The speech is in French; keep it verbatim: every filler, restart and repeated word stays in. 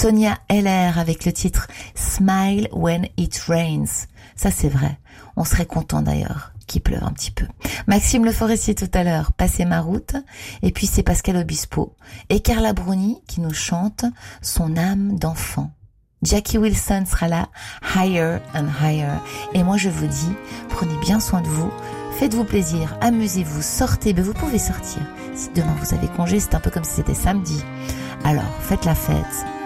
Sonia Heller avec le titre Smile When It Rains. Ça c'est vrai, on serait content d'ailleurs qu'il pleuve un petit peu. Maxime Le Forestier tout à l'heure, Passer ma route. Et puis c'est Pascal Obispo et Carla Bruni qui nous chante Son âme d'enfant. Jackie Wilson sera là, Higher and Higher. Et moi je vous dis, prenez bien soin de vous, faites-vous plaisir, amusez-vous, sortez, ben vous pouvez sortir. Si demain vous avez congé, c'est un peu comme si c'était samedi. Alors faites la fête,